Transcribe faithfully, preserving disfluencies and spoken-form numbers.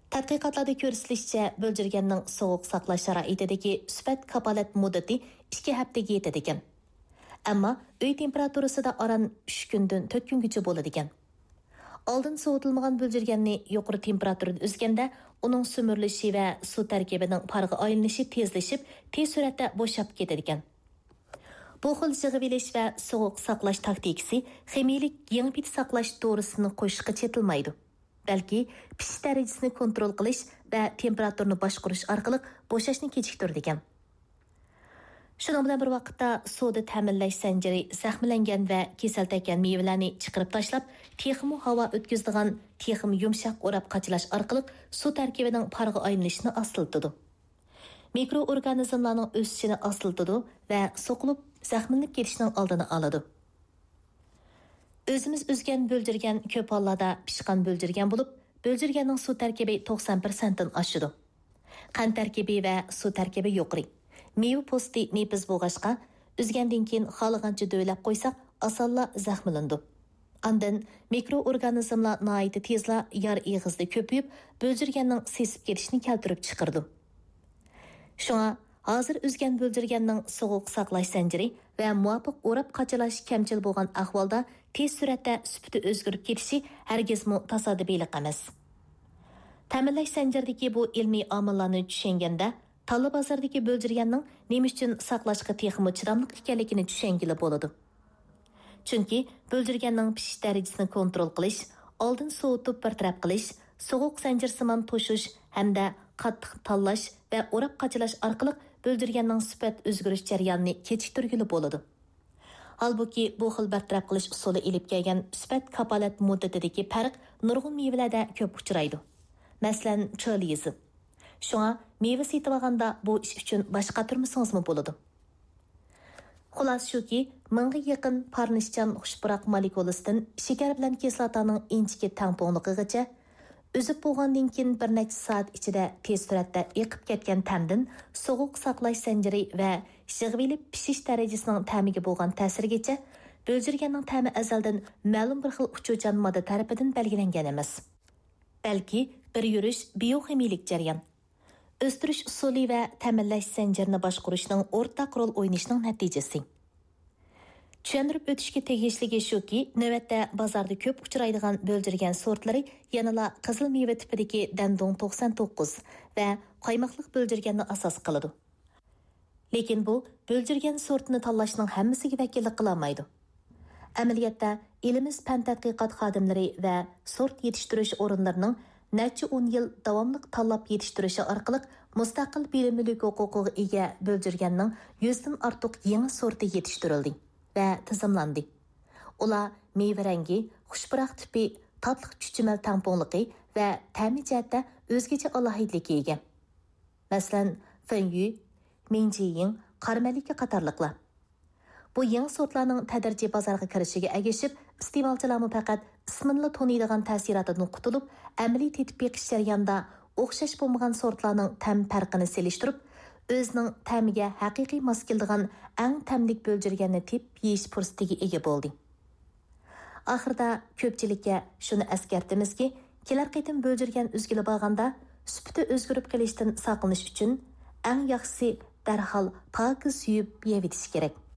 Tədqiqatlarda ko'rsatilishicha, böldürgənning sovuq saqlash sharoitidagi sifat kapolat muddati ikki haftaga yetadi ekan. Ammo uy temperaturasida aran uch kundan to'rt kungacha bo'ladi ekan. Oldin sovutilmagan böldürgənni yuqori temperaturada üzgəndə, onun sömürülüşü və su tərkibinin parğı aylanishi tezləşib, tez sürətdə boşab ketadi ekan. Bu xil yig'ib elish və sovuq saqlash taktikasi ximiyalik yengpit saqlash doğrusini qo'shishga chetilmaydi. Balki pishish darajasini kontrol qilish va temperaturani boshqarish orqali bo'shashni kechiktiradi ekan. Şunun bilan bir vaqtda suvda ta'minlash zanjiri zaxmlangan va kasal tekkan mevalarni chiqarib tashlab, texmi havo o'tkazadigan texmi yumshoq o'rab qachilash orqali suv tarkibining parg'i aylanishini asıltadi. Mikroorganizmlarning o'sishini asıltadi va so'qilib zaxmlanib ketishining oldini oladi. O'zimiz o'zgan böldürgən ko'p hollarda pishqan böldürgən bo'lib, böldürgənning suv tarkibi to'qson foiz dan oshadi. Qand tarkibi va suv tarkibi yuqori. Meva posti nepiz bo'lg'ashqa, o'zgandan keyin xohlagancha do'ylab qo'ysak, osonla zaxmlandi. Andan mikroorganizmlar noyati tezla yar eg'izda ko'payib, böldürgənning sesib ketishini keltirib chiqardi. Shunga hozir o'zgan böldürgənning sovuq saqlash zanjiri va muvofiq o'rab qachilash kamchil bo'lgan ahvolda tez suratda sifati o'zgarib ketishi hargizmi tasodifiylik emas. Ta'minlash zanjiridagi bu ilmiy omillarni tushunganda Talla bozordagi böldürgənning nima uchun saqlashga texmi chidamliq ekanligini tushungili bo'ladi. Chunki böldürgənning pishish darajasini kontrol qilish, oldin sovutib bartaraf qilish, sovuq zanjirsimon to'shish hamda qattiq tanlash va o'rab qachilash orqali böldürgənning sifat o'zgarish jarayonini kechiktirgili bo'ladi. Halbuki bu xil bartaraf qilish usuli elib kelgan sifat kapolat muddatidagi farq nurg'un mevalarda ko'p uchraydi. Masalan, choliyizi. Şuna meyve setib olganda bu ish uchun boshqa turmasingizmi bo'ladi. Xulos shuki, mingga yaqin parnishchan xushpuroq molekulasidan shakar bilan kislotaning inchiki tangpongligigacha o'zib bo'lgandan keyin bir necha soat ichida tez suratda eqib ketgan ta'mdan sovuq saqlash zanjiri va yig'ib pishish darajasining ta'miga bo'lgan ta'sirigacha böldürgənning ta'mi azaldan ma'lum bir xil uchuvchan modda tarafidan belgilangan emas. Balki bir yurish bioximiyalik jarayon. O'stirish usuli va ta'minlash zanjirini boshqarishning o'rtaq rol o'ynashining natijasi. Tushuntirib o'tishga tegishligi shuki, navbatda bozorda ko'p uchraydigan böldürgən sortlari yanala qizil meva tipidagi dandong to'qson to'qqiz va qaymoqliq böldürgənni asos qiladi. Lekin bu böldürgən sortini tanlashning hammasiga vakillik qilolmaydi. Amaliyotda elimiz fan tadqiqot xodimlari va sort yetishtirish o'rinlarining necha o'n yil davomliq tanlab yetishtirishi orqali mustaqil bilimlilik huquqiga ega böldürgənning yuzdan ortiq yangi sorti yetishtirildi va tizimlandi. Ular meva rangi, xushpuroq tipi, tatliq chuchimal tamponligi va ta'mi jihatda o'zgacha alohidlikka ega. Masalan, fenyu, minjiyin, qarmalika qatorliqlar. Bu yangi sortlarning tadrijiy bozorga kirishiga ergashib, iste'molchilarni faqat ismini taniydigan ta'sirotdan qutulib, amaliy tetib beqish jarayonida o'xshash bo'lmagan sortlarning ta'm farqini selishtirib, o'zining ta'miga haqiqiy mos keladigan eng ta'mlik böldürgənni tip yeyish fursatiga ega bo'ldi. Oxirida ko'pchilikka shuni eskartimizki, kelar qitim böldürgən o'zgili bo'lganda sifati o'zgarib qolishdan saqlanish uchun eng yaxshisi darhol pokiz yuvib yeyitish kerak.